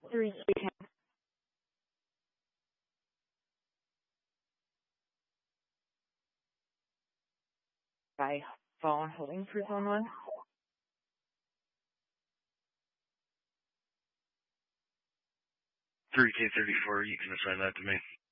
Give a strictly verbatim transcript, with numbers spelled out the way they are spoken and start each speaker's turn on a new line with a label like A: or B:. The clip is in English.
A: Three. By phone holding for someone.
B: three K thirty-four, you can assign that to me.